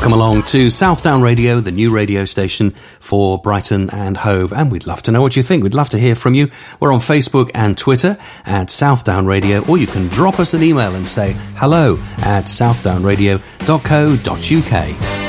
Welcome along to Southdown Radio, the new radio station for Brighton and Hove. And we'd love to know what you think. We'd love to hear from you. We're on Facebook and Twitter at Southdown Radio, or you can drop us an email and say hello at southdownradio.co.uk.